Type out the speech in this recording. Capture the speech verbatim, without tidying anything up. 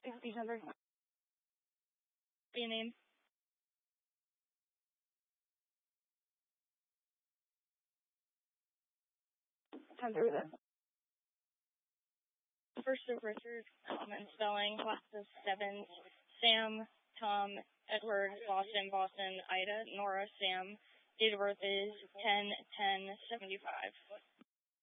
each other. Your name? Time to read it. First of Richard, common spelling, class of seven, Sam, Tom, Edward, Boston, Boston, Ida, Nora, Sam. Date of birth is ten ten seventy-five.